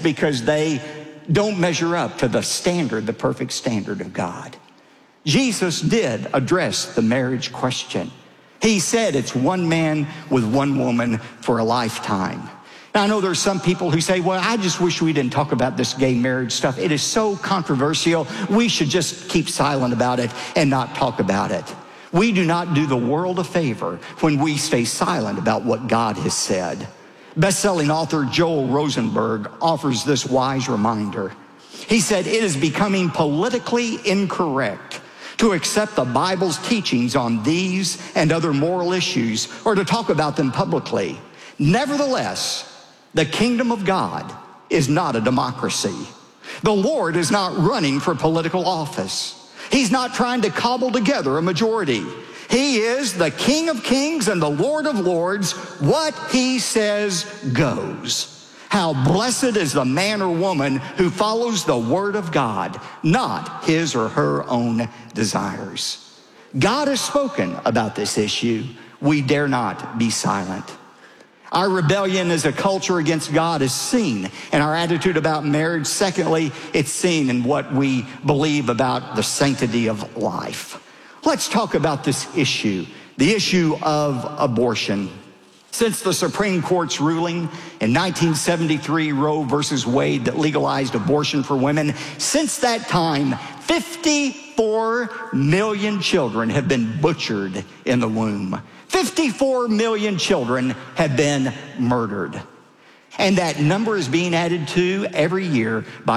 because they don't measure up to the standard, the perfect standard of God. Jesus did address the marriage question. He said it's one man with one woman for a lifetime. Now, I know there's some people who say, well, I just wish we didn't talk about this gay marriage stuff. It is so controversial. We should just keep silent about it and not talk about it. We do not do the world a favor when we stay silent about what God has said. Best-selling author Joel Rosenberg offers this wise reminder. He said, it is becoming politically incorrect to accept the Bible's teachings on these and other moral issues or to talk about them publicly. Nevertheless, the kingdom of God is not a democracy. The Lord is not running for political office. He's not trying to cobble together a majority. He is the King of Kings and the Lord of Lords. What he says goes. How blessed is the man or woman who follows the word of God, not his or her own desires. God has spoken about this issue. We dare not be silent. Our rebellion as a culture against God is seen in our attitude about marriage. Secondly, it's seen in what we believe about the sanctity of life. Let's talk about this issue, the issue of abortion. Since the Supreme Court's ruling in 1973, Roe versus Wade, that legalized abortion for women, since that time, 54 million children have been butchered in the womb. 54 million children have been murdered. And that number is being added to every year by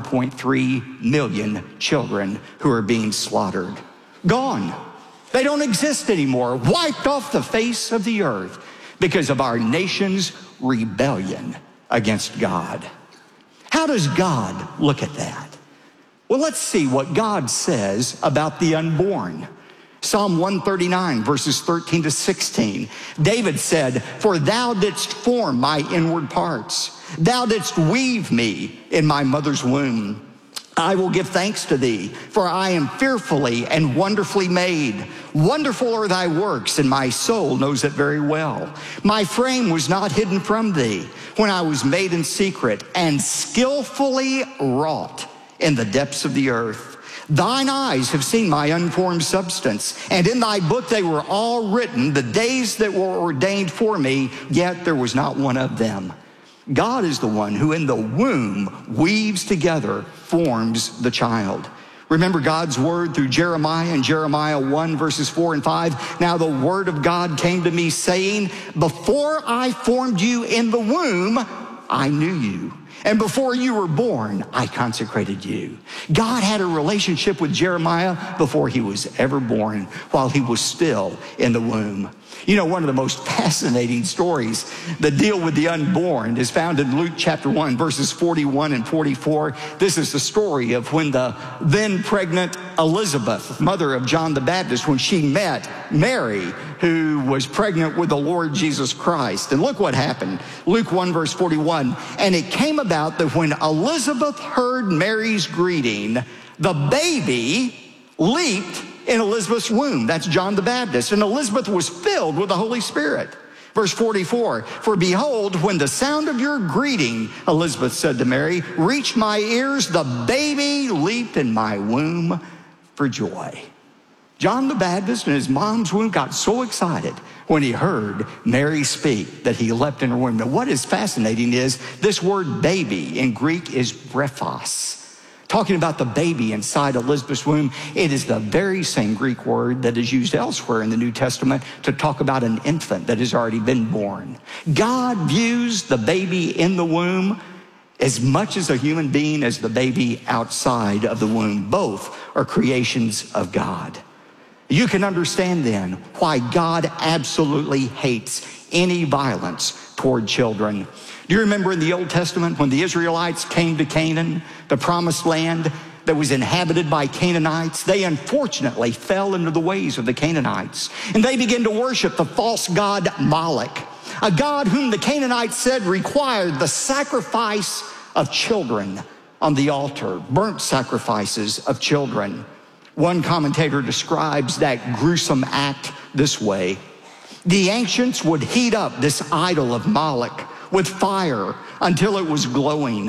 1.3 million children who are being slaughtered. Gone. They don't exist anymore. Wiped off the face of the earth because of our nation's rebellion against God. How does God look at that? Well, let's see what God says about the unborn. Psalm 139, verses 13 to 16. David said, for thou didst form my inward parts. Thou didst weave me in my mother's womb. I will give thanks to thee, for I am fearfully and wonderfully made. Wonderful are thy works, and my soul knows it very well. My frame was not hidden from thee when I was made in secret and skillfully wrought in the depths of the earth. Thine eyes have seen my unformed substance, and in thy book they were all written, the days that were ordained for me, yet there was not one of them. God is the one who in the womb weaves together, forms the child. Remember God's word through Jeremiah in Jeremiah 1 verses 4 and 5. Now the word of God came to me saying, before I formed you in the womb, I knew you. And before you were born, I consecrated you. God had a relationship with Jeremiah before he was ever born, while he was still in the womb. You know, one of the most fascinating stories that deal with the unborn is found in Luke chapter 1, verses 41 and 44. This is the story of when the then pregnant Elizabeth, mother of John the Baptist, when she met Mary, who was pregnant with the Lord Jesus Christ. And look what happened. Luke 1, verse 41. And it came about that when Elizabeth heard Mary's greeting, the baby leaped in Elizabeth's womb. That's John the Baptist. And Elizabeth was filled with the Holy Spirit. Verse 44, for behold, when the sound of your greeting, Elizabeth said to Mary, reached my ears, the baby leaped in my womb for joy. John the Baptist in his mom's womb got so excited when he heard Mary speak that he leapt in her womb. Now, what is fascinating is this word baby in Greek is brephos. Talking about the baby inside Elizabeth's womb, it is the very same Greek word that is used elsewhere in the New Testament to talk about an infant that has already been born. God views the baby in the womb as much as a human being as the baby outside of the womb. Both are creations of God. You can understand then why God absolutely hates any violence toward children. Do you remember in the Old Testament when the Israelites came to Canaan, the promised land that was inhabited by Canaanites? They unfortunately fell into the ways of the Canaanites, and they began to worship the false god Moloch, a god whom the Canaanites said required the sacrifice of children on the altar, burnt sacrifices of children. One commentator describes that gruesome act this way. The ancients would heat up this idol of Moloch with fire until it was glowing.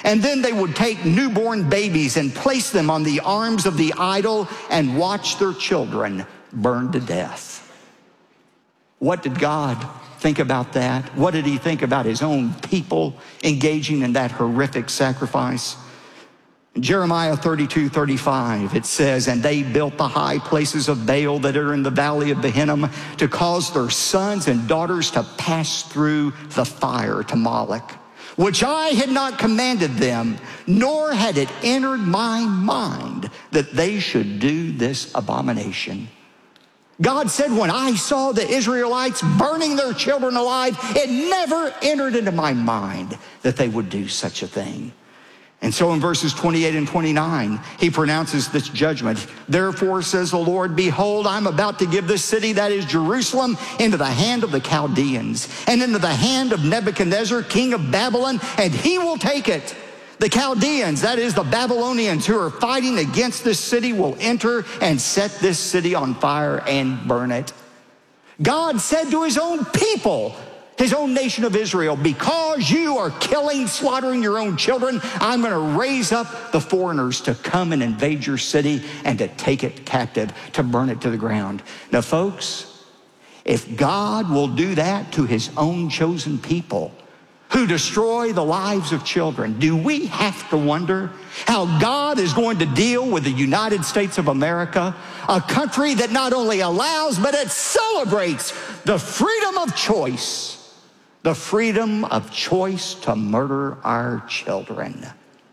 And then they would take newborn babies and place them on the arms of the idol and watch their children burn to death. What did God think about that? What did he think about his own people engaging in that horrific sacrifice? In Jeremiah 32:35, it says, and they built the high places of Baal that are in the valley of Hinnom to cause their sons and daughters to pass through the fire to Moloch, which I had not commanded them, nor had it entered my mind that they should do this abomination. God said, when I saw the Israelites burning their children alive, it never entered into my mind that they would do such a thing. And so in verses 28 and 29, he pronounces this judgment. Therefore, says the Lord, behold, I'm about to give this city, that is Jerusalem, into the hand of the Chaldeans and into the hand of Nebuchadnezzar, king of Babylon, and he will take it. The Chaldeans, that is the Babylonians who are fighting against this city, will enter and set this city on fire and burn it. God said to his own people, his own nation of Israel, because you are killing, slaughtering your own children, I'm going to raise up the foreigners to come and invade your city and to take it captive, to burn it to the ground. Now, folks, if God will do that to his own chosen people who destroy the lives of children, do we have to wonder how God is going to deal with the United States of America, a country that not only allows, but it celebrates the freedom of choice? The freedom of choice to murder our children.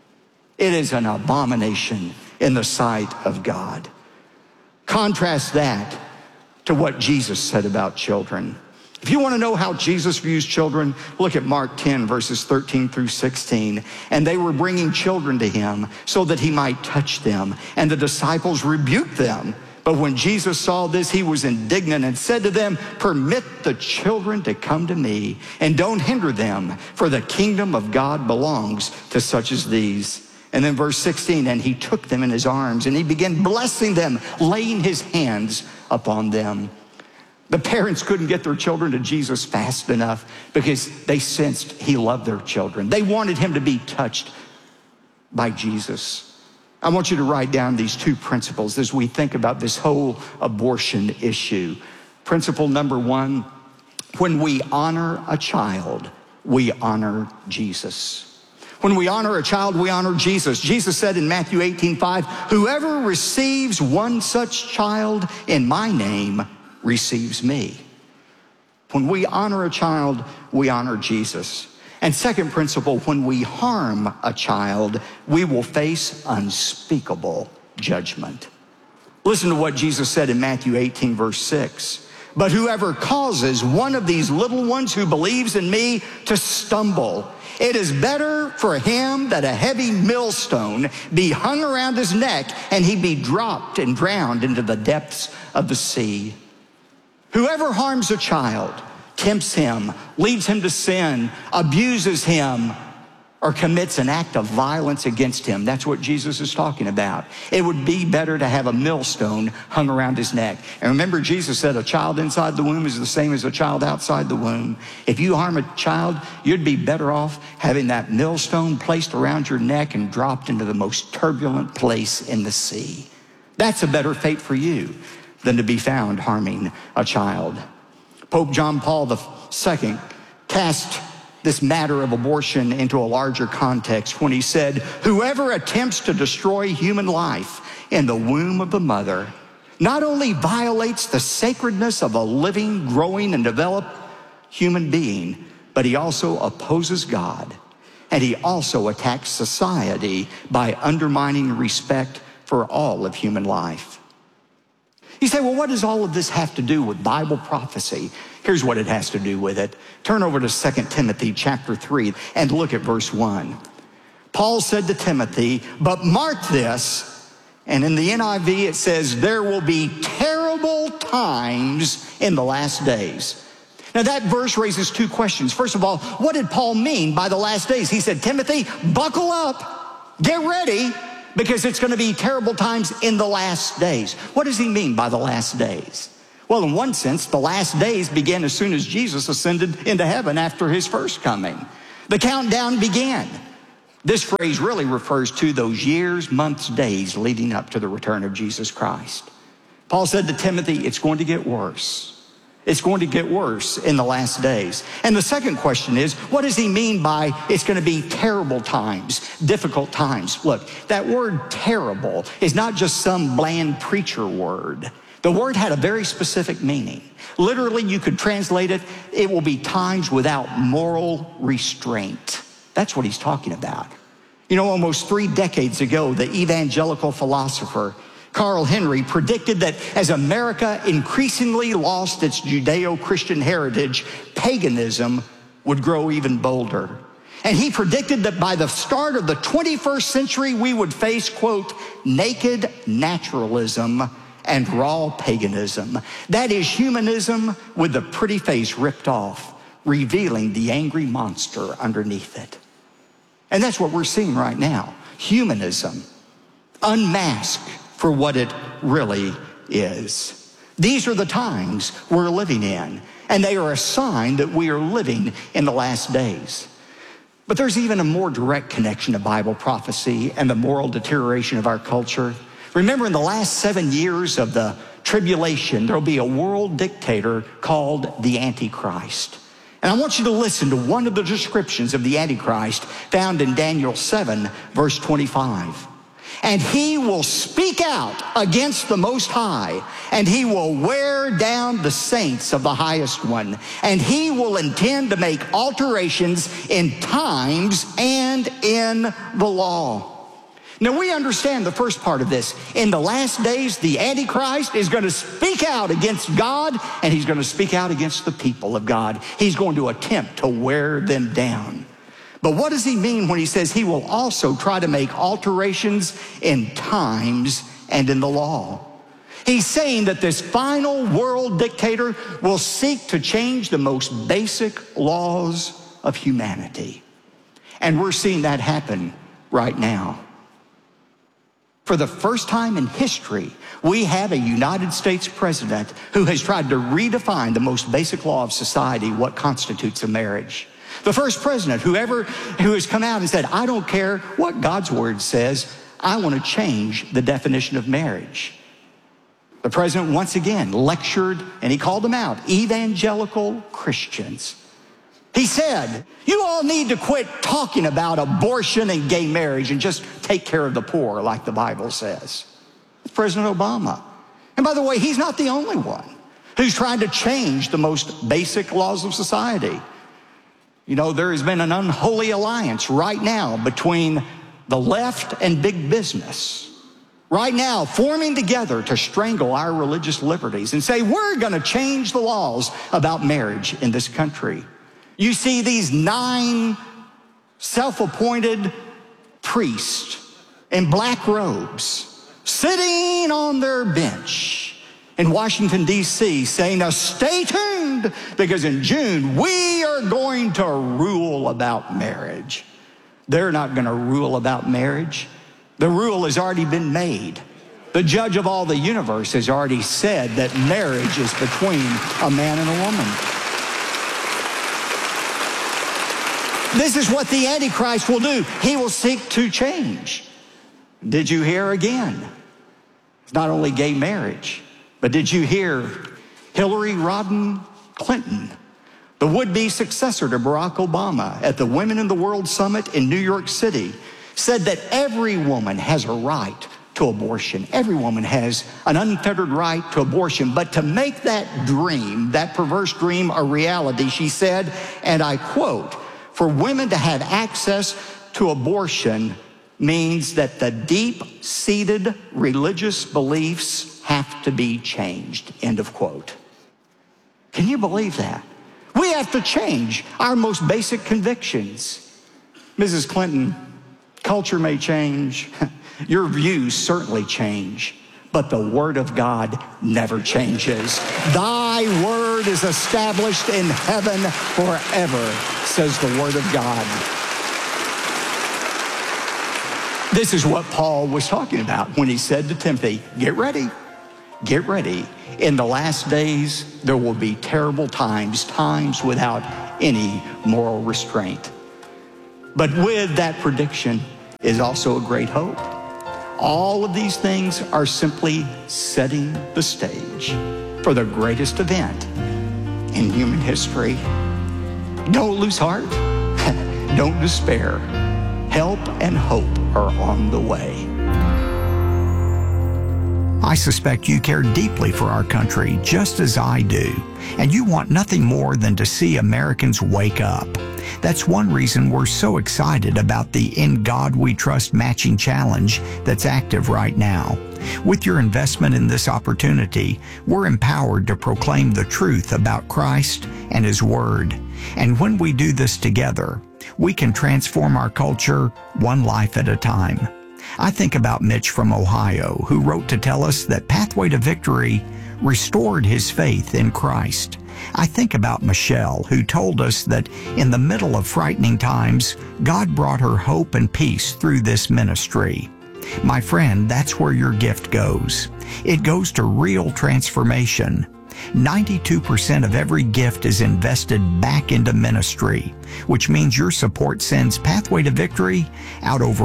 It is an abomination in the sight of God. Contrast that to what Jesus said about children. If you want to know how Jesus views children, look at Mark 10, verses 13 through 16. And they were bringing children to him so that he might touch them. And the disciples rebuked them. But when Jesus saw this, he was indignant and said to them, permit the children to come to me and don't hinder them, for the kingdom of God belongs to such as these. And then verse 16, and he took them in his arms and he began blessing them, laying his hands upon them. The parents couldn't get their children to Jesus fast enough because they sensed he loved their children. They wanted him to be touched by Jesus. I want you to write down these two principles as we think about this whole abortion issue. Principle number one, when we honor a child, we honor Jesus. When we honor a child, we honor Jesus. Jesus said in Matthew 18:5, whoever receives one such child in my name receives me. When we honor a child, we honor Jesus. And second principle, when we harm a child, we will face unspeakable judgment. Listen to what Jesus said in Matthew 18, verse 6. But whoever causes one of these little ones who believes in me to stumble, it is better for him that a heavy millstone be hung around his neck and he be dropped and drowned into the depths of the sea. Whoever harms a child, tempts him, leads him to sin, abuses him, or commits an act of violence against him. That's what Jesus is talking about. It would be better to have a millstone hung around his neck. And remember, Jesus said a child inside the womb is the same as a child outside the womb. If you harm a child, you'd be better off having that millstone placed around your neck and dropped into the most turbulent place in the sea. That's a better fate for you than to be found harming a child. Pope John Paul II cast this matter of abortion into a larger context when he said, whoever attempts to destroy human life in the womb of the mother not only violates the sacredness of a living, growing, and developed human being, but he also opposes God, and he also attacks society by undermining respect for all of human life. You say, well, what does all of this have to do with Bible prophecy? Here's what it has to do with it. Turn over to 2 Timothy chapter 3 and look at verse 1. Paul said to Timothy, but mark this, and in the NIV it says, there will be terrible times in the last days. Now that verse raises two questions. First of all, what did Paul mean by the last days? He said, Timothy, buckle up, get ready, because it's going to be terrible times in the last days. What does he mean by the last days? Well, in one sense, the last days began as soon as Jesus ascended into heaven after his first coming. The countdown began. This phrase really refers to those years, months, days leading up to the return of Jesus Christ. Paul said to Timothy, it's going to get worse. It's going to get worse in the last days. And the second question is, what does he mean by it's going to be terrible times, difficult times? Look, that word terrible is not just some bland preacher word. The word had a very specific meaning. Literally, you could translate it, it will be times without moral restraint. That's what he's talking about. You know, almost 3 decades ago, the evangelical philosopher Carl Henry predicted that as America increasingly lost its Judeo-Christian heritage, paganism would grow even bolder. And he predicted that by the start of the 21st century, we would face, quote, naked naturalism and raw paganism. That is humanism with the pretty face ripped off, revealing the angry monster underneath it. And that's what we're seeing right now. Humanism, unmasked for what it really is. These are the times we're living in, and they are a sign that we are living in the last days. But there's even a more direct connection to Bible prophecy and the moral deterioration of our culture. Remember, in the last 7 years of the tribulation, there'll be a world dictator called the Antichrist. And I want you to listen to one of the descriptions of the Antichrist found in Daniel 7, verse 25. And he will speak out against the Most High, and he will wear down the saints of the Highest One, and he will intend to make alterations in times and in the law. Now, we understand the first part of this. In the last days, the Antichrist is going to speak out against God, and he's going to speak out against the people of God. He's going to attempt to wear them down. But what does he mean when he says he will also try to make alterations in times and in the law? He's saying that this final world dictator will seek to change the most basic laws of humanity. And we're seeing that happen right now. For the first time in history, we have a United States president who has tried to redefine the most basic law of society, what constitutes a marriage. The first president who has come out and said, I don't care what God's word says, I want to change the definition of marriage. The president once again lectured, and he called them out, evangelical Christians. He said, you all need to quit talking about abortion and gay marriage and just take care of the poor like the Bible says. It's President Obama. And by the way, he's not the only one who's trying to change the most basic laws of society. You know, there has been an unholy alliance right now between the left and big business. Right now, forming together to strangle our religious liberties and say, we're going to change the laws about marriage in this country. You see these 9 self-appointed priests in black robes sitting on their bench in Washington, D.C., saying, now stay tuned, because in June, we are going to rule about marriage. They're not going to rule about marriage. The rule has already been made. The judge of all the universe has already said that marriage is between a man and a woman. This is what the Antichrist will do. He will seek to change. Did you hear again? It's not only gay marriage, but did you hear Hillary Rodham Clinton, the would-be successor to Barack Obama, at the Women in the World Summit in New York City, said that every woman has a right to abortion. Every woman has an unfettered right to abortion. But to make that dream, that perverse dream, a reality, she said, and I quote, for women to have access to abortion means that the deep-seated religious beliefs have to be changed, end of quote. Can you believe that? We have to change our most basic convictions. Mrs. Clinton, culture may change, your views certainly change, but the word of God never changes. Thy word is established in heaven forever, says the word of God. This is what Paul was talking about when he said to Timothy, get ready. Get ready. In the last days, there will be terrible times, times without any moral restraint. But with that prediction is also a great hope. All of these things are simply setting the stage for the greatest event in human history. Don't lose heart. Don't despair. Help and hope are on the way. I suspect you care deeply for our country, just as I do, and you want nothing more than to see Americans wake up. That's one reason we're so excited about the In God We Trust Matching Challenge that's active right now. With your investment in this opportunity, we're empowered to proclaim the truth about Christ and His Word. And when we do this together, we can transform our culture one life at a time. I think about Mitch from Ohio, who wrote to tell us that Pathway to Victory restored his faith in Christ. I think about Michelle, who told us that in the middle of frightening times, God brought her hope and peace through this ministry. My friend, that's where your gift goes. It goes to real transformation. 92% of every gift is invested back into ministry, which means your support sends Pathway to Victory out over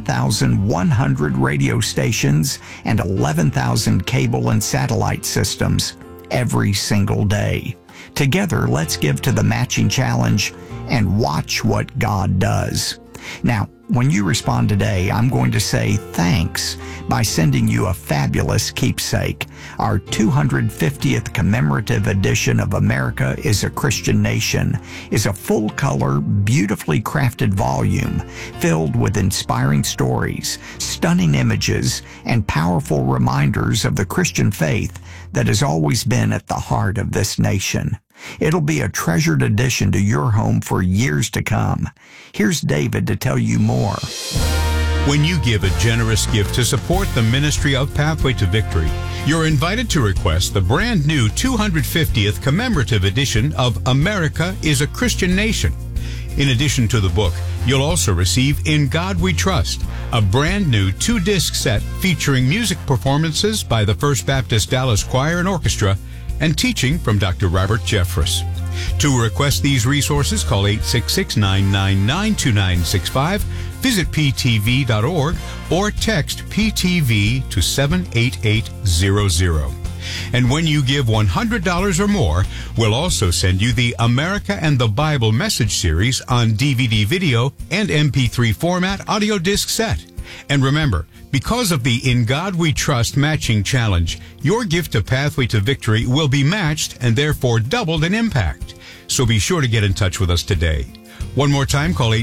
1,100 radio stations and 11,000 cable and satellite systems every single day. Together, let's give to the matching challenge and watch what God does. Now, when you respond today, I'm going to say thanks by sending you a fabulous keepsake. Our 250th commemorative edition of America is a Christian Nation is a full-color, beautifully crafted volume filled with inspiring stories, stunning images, and powerful reminders of the Christian faith that has always been at the heart of this nation. It'll be a treasured addition to your home for years to come. Here's David to tell you more. When you give a generous gift to support the ministry of Pathway to Victory, you're invited to request the brand new 250th commemorative edition of America is a Christian Nation. In addition to the book, you'll also receive In God We Trust, a brand new 2-disc set featuring music performances by the First Baptist Dallas Choir and Orchestra and teaching from Dr. Robert Jeffress. To request these resources, call 866-999-2965, visit ptv.org, or text PTV to 78800. And when you give $100 or more, we'll also send you the America and the Bible message series on DVD video and MP3 format audio disc set. And remember, because of the In God We Trust matching challenge, your gift to Pathway to Victory will be matched and therefore doubled in impact. So be sure to get in touch with us today. One more time, call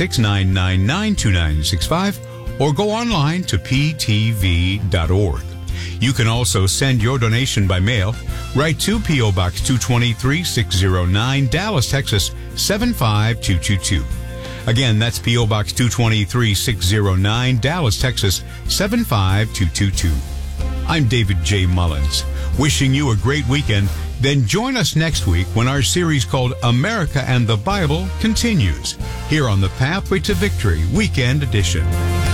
866-999-2965 or go online to ptv.org. You can also send your donation by mail. Write to P.O. Box 223, 609, Dallas, Texas, 75222. Again, that's P.O. Box 223, 609, Dallas, Texas, 75222. I'm David J. Mullins, wishing you a great weekend. Then join us next week when our series called America and the Bible continues, here on the Pathway to Victory Weekend Edition.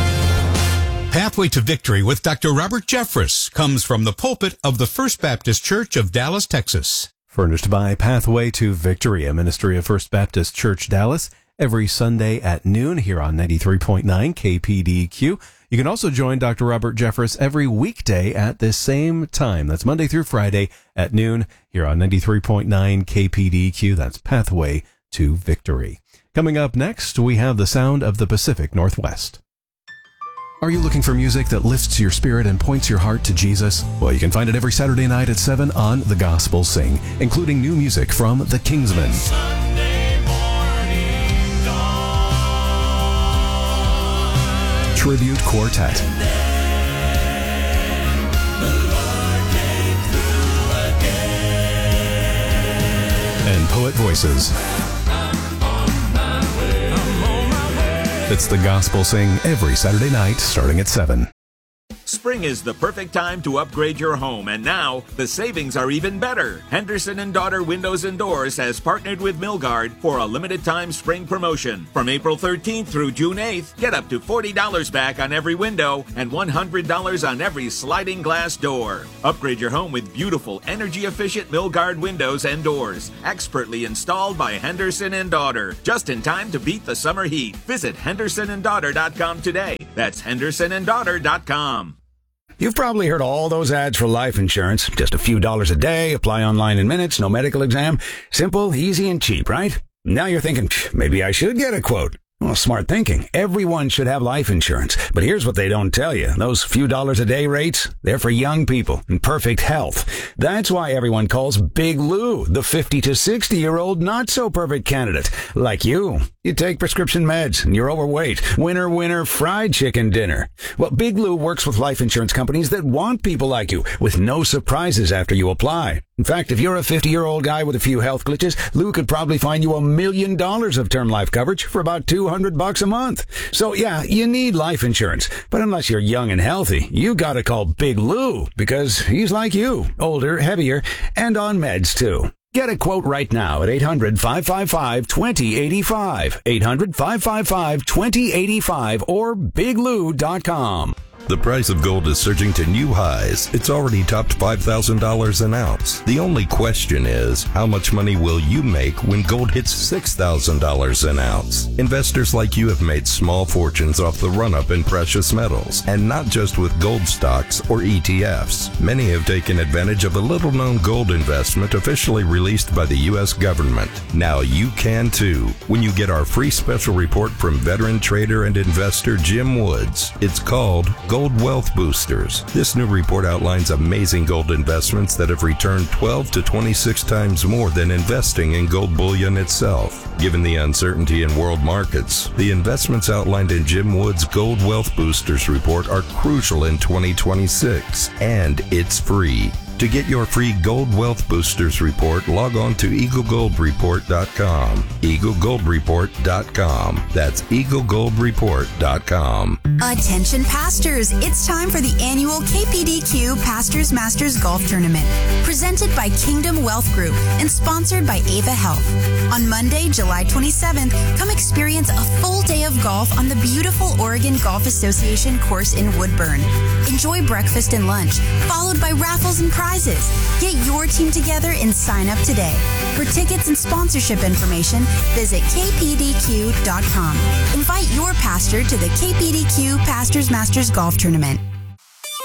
Pathway to Victory with Dr. Robert Jeffress comes from the pulpit of the First Baptist Church of Dallas, Texas. Furnished by Pathway to Victory, a ministry of First Baptist Church Dallas, every Sunday at noon here on 93.9 KPDQ. You can also join Dr. Robert Jeffress every weekday at this same time. That's Monday through Friday at noon here on 93.9 KPDQ. That's Pathway to Victory. Coming up next, we have the sound of the Pacific Northwest. Are you looking for music that lifts your spirit and points your heart to Jesus? Well, you can find it every Saturday night at 7 on The Gospel Sing, including new music from The Kingsmen, Tribute Quartet, and Poet Voices. It's The Gospel Sing every Saturday night starting at 7. Spring is the perfect time to upgrade your home, and now the savings are even better. Henderson & Daughter Windows and Doors has partnered with Milgard for a limited-time spring promotion. From April 13th through June 8th, get up to $40 back on every window and $100 on every sliding glass door. Upgrade your home with beautiful, energy-efficient Milgard windows and doors, expertly installed by Henderson & Daughter, just in time to beat the summer heat. Visit HendersonandDaughter.com today. That's HendersonandDaughter.com. You've probably heard all those ads for life insurance. Just a few dollars a day, apply online in minutes, no medical exam. Simple, easy, and cheap, right? Now you're thinking, maybe I should get a quote. Well, smart thinking. Everyone should have life insurance. But here's what they don't tell you. Those few dollars a day rates, they're for young people in perfect health. That's why everyone calls Big Lou the 50 to 60-year-old not-so-perfect candidate. Like you. You take prescription meds and you're overweight. Winner, fried chicken dinner. Well, Big Lou works with life insurance companies that want people like you with no surprises after you apply. In fact, if you're a 50-year-old guy with a few health glitches, Lou could probably find you $1 million of term life coverage for about $200 a month. So yeah, you need life insurance. But unless you're young and healthy, you gotta call Big Lou because he's like you, older, heavier, and on meds too. Get a quote right now at 800-555-2085, 800-555-2085, or biglou.com. The price of gold is surging to new highs. It's already topped $5,000 an ounce. The only question is, how much money will you make when gold hits $6,000 an ounce? Investors like you have made small fortunes off the run-up in precious metals, and not just with gold stocks or ETFs. Many have taken advantage of a little-known gold investment officially released by the U.S. government. Now you can too, when you get our free special report from veteran trader and investor Jim Woods. It's called Gold Wealth Boosters. This new report outlines amazing gold investments that have returned 12 to 26 times more than investing in gold bullion itself. Given the uncertainty in world markets, the investments outlined in Jim Wood's Gold Wealth Boosters report are crucial in 2026, and it's free. To get your free Gold Wealth Boosters report, log on to EagleGoldReport.com. EagleGoldReport.com. That's EagleGoldReport.com. Attention pastors, it's time for the annual KPDQ Pastors Masters Golf Tournament, presented by Kingdom Wealth Group and sponsored by Ava Health. On Monday, July 27th, come experience a full day of golf on the beautiful Oregon Golf Association course in Woodburn. Enjoy breakfast and lunch, followed by raffles and prizes. Get your team together and sign up today. For tickets and sponsorship information, visit kpdq.com. Invite your pastor to the KPDQ Pastors Masters Golf Tournament.